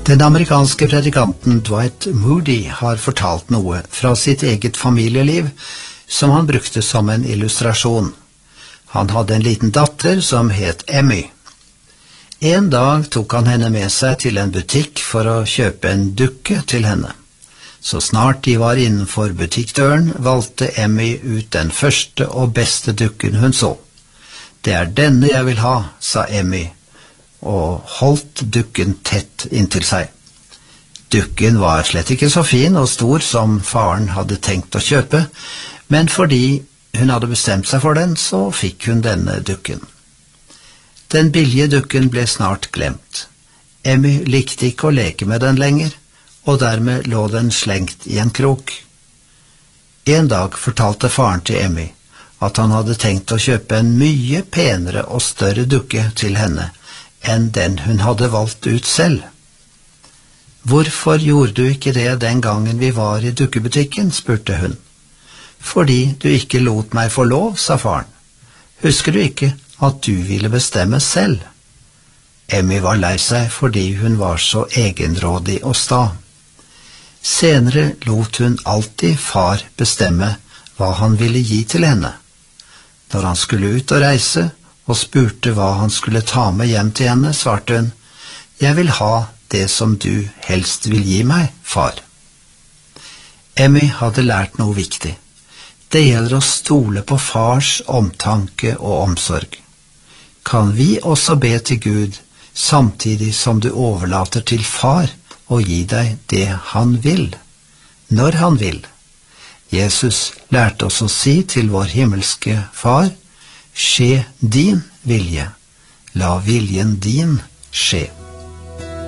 Den amerikanske predikanten Dwight Moody har fortalt noe fra sitt eget familieliv som han brukte som en illustrasjon. Han hadde en liten datter som het Emmy. En dag tok han henne med seg til en butikk for å kjøpe en dukke til henne. Så snart de var innenfor butikkdøren, valgte Emmy ut den første og beste dukken hun så. «Det er denne jeg vil ha», sa Emmy, og holdt dukken tett inntil seg. Dukken var slett ikke så fin og stor som faren hadde tenkt å kjøpe, men fordi hun hadde bestemt seg for den, så fikk hun denne dukken. Den billige dukken ble snart glemt. Emmy likte ikke å leke med den lenger, og dermed lå den slengt i en krok. En dag fortalte faren til Emmy at han hadde tenkt å kjøpe en mye penere og større dukke til henne enn den hun hadde valgt ut selv. «Hvorfor gjorde du ikke det den gangen vi var i dukkebutikken?» spurte hun. «Fordi du ikke lot meg få lov», sa faren. «Husker du ikke at du ville bestemme selv?» Emmy var lei seg fordi hun var så egenrådig og sta. Senere lot hun alltid far bestemme hva han ville gi til henne. Når han skulle ut og reise og spurte hva han skulle ta med hjem til henne, svarte hun, «Jeg vil ha det som du helst vil gi meg, far.» Emmy hadde lært noe viktig. Det gjelder å stole på fars omtanke og omsorg. Kan vi også be til Gud samtidig som du overlater til far og gi deg det han vil, når han vil? Jesus lærte oss å si til vår himmelske far, «Skje din vilje, la viljen din skje.»